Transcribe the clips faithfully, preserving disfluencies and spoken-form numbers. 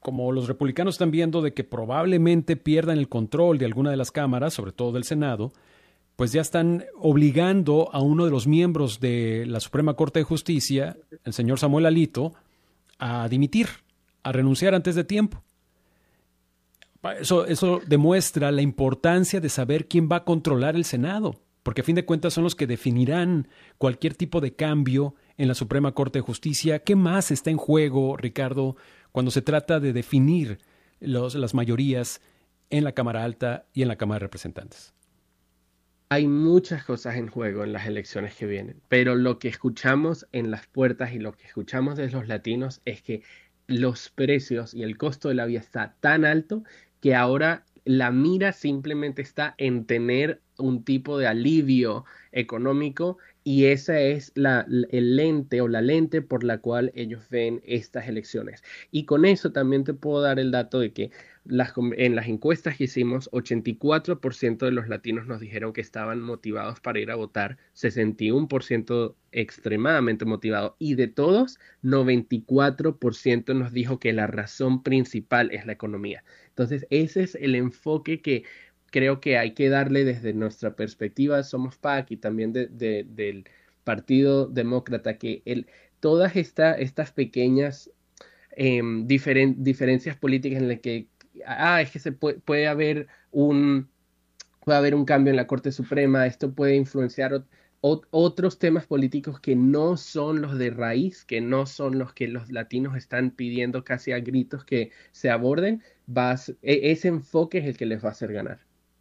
como los republicanos están viendo de que probablemente pierdan el control de alguna de las cámaras, sobre todo del Senado, pues ya están obligando a uno de los miembros de la Suprema Corte de Justicia, el señor Samuel Alito, a dimitir, a renunciar antes de tiempo. Eso, eso demuestra la importancia de saber quién va a controlar el Senado, porque a fin de cuentas son los que definirán cualquier tipo de cambio en la Suprema Corte de Justicia. ¿Qué más está en juego, Ricardo, cuando se trata de definir los, las mayorías en la Cámara Alta y en la Cámara de Representantes? Hay muchas cosas en juego en las elecciones que vienen, pero lo que escuchamos en las puertas y lo que escuchamos de los latinos es que los precios y el costo de la vida está tan alto que ahora la mira simplemente está en tener un tipo de alivio económico, y esa es la, el lente o la lente por la cual ellos ven estas elecciones. Y con eso también te puedo dar el dato de que las, en las encuestas que hicimos, ochenta y cuatro por ciento de los latinos nos dijeron que estaban motivados para ir a votar, sesenta y uno por ciento extremadamente motivados, y de todos, noventa y cuatro por ciento nos dijo que la razón principal es la economía. Entonces, ese es el enfoque que creo que hay que darle desde nuestra perspectiva de Somos P A C y también de, de, del Partido Demócrata, que el, todas esta, estas pequeñas eh, diferen, diferencias políticas en las que ah, es que se puede, puede haber un puede haber un cambio en la Corte Suprema, esto puede influenciar ot, ot, otros temas políticos que no son los de raíz, que no son los que los latinos están pidiendo casi a gritos que se aborden. Vas, ese enfoque es el que les va a hacer ganar.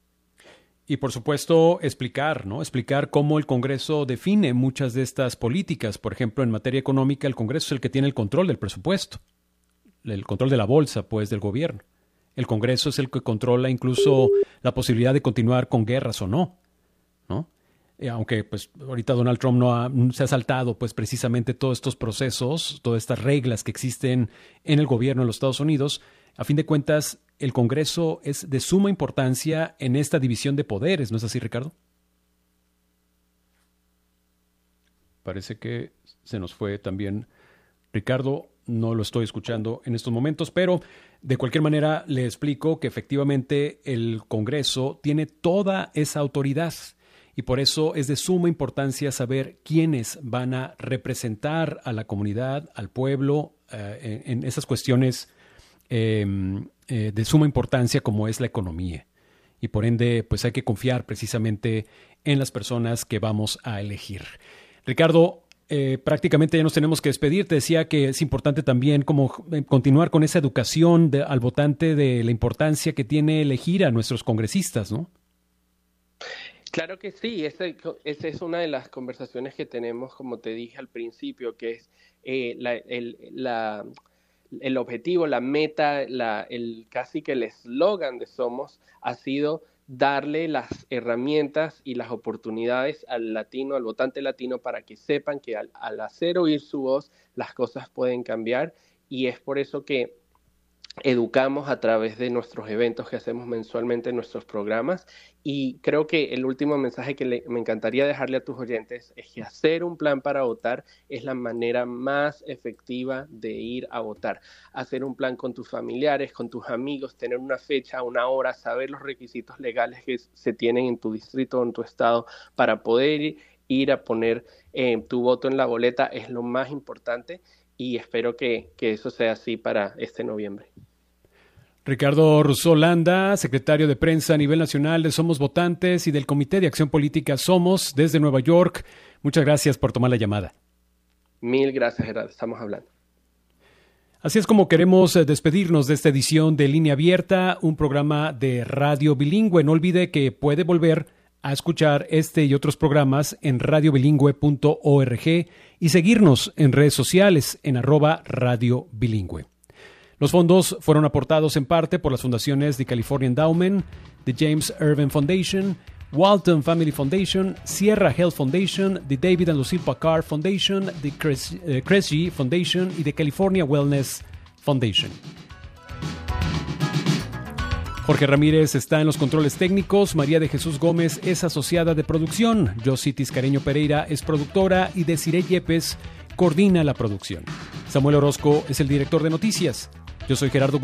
Y por supuesto explicar, ¿no? Explicar cómo el Congreso define muchas de estas políticas. Por ejemplo, en materia económica, el Congreso es el que tiene el control del presupuesto, el control de la bolsa, pues, del gobierno. El Congreso es el que controla incluso la posibilidad de continuar con guerras o no, ¿no? Eh, aunque, pues, ahorita Donald Trump no ha, se ha saltado, pues, precisamente todos estos procesos, todas estas reglas que existen en el gobierno de los Estados Unidos. A fin de cuentas, el Congreso es de suma importancia en esta división de poderes, ¿no es así, Ricardo? Parece que se nos fue también Ricardo, no lo estoy escuchando en estos momentos, pero de cualquier manera le explico que efectivamente el Congreso tiene toda esa autoridad y por eso es de suma importancia saber quiénes van a representar a la comunidad, al pueblo, eh, en, en esas cuestiones Eh, eh, de suma importancia como es la economía, y por ende pues hay que confiar precisamente en las personas que vamos a elegir. Ricardo, eh, prácticamente ya nos tenemos que despedir. Te decía que es importante también como continuar con esa educación de, al votante, de la importancia que tiene elegir a nuestros congresistas, ¿no? Claro que sí, esa es una de las conversaciones que tenemos, como te dije al principio, que es eh, la, el, la el objetivo, la meta, la, el, casi que el eslogan de Somos ha sido darle las herramientas y las oportunidades al latino, al votante latino, para que sepan que al, al hacer oír su voz, las cosas pueden cambiar, y es por eso que educamos a través de nuestros eventos que hacemos mensualmente en nuestros programas. Y creo que el último mensaje que le, me encantaría dejarle a tus oyentes es que hacer un plan para votar es la manera más efectiva de ir a votar. Hacer un plan con tus familiares, con tus amigos, tener una fecha, una hora, saber los requisitos legales que se tienen en tu distrito o en tu estado para poder ir, ir a poner eh, tu voto en la boleta es lo más importante. Y espero que, que eso sea así para este noviembre. Ricardo Rousseau Landa, secretario de prensa a nivel nacional de Somos Votantes y del Comité de Acción Política Somos, desde Nueva York. Muchas gracias por tomar la llamada. Mil gracias, Gerardo. Estamos hablando. Así es como queremos despedirnos de esta edición de Línea Abierta, un programa de radio bilingüe. No olvide que puede volver a escuchar este y otros programas en radio bilingüe punto org y seguirnos en redes sociales en arroba radio bilingüe. Los fondos fueron aportados en parte por las fundaciones The California Endowment, The James Irvine Foundation, Walton Family Foundation, Sierra Health Foundation, The David and Lucille Packard Foundation, The Kresge Foundation y The California Wellness Foundation. Jorge Ramírez está en los controles técnicos, María de Jesús Gómez es asociada de producción, Josie Tiscareño Pereira es productora y Desiree Yepes coordina la producción. Samuel Orozco es el director de noticias. Yo soy Gerardo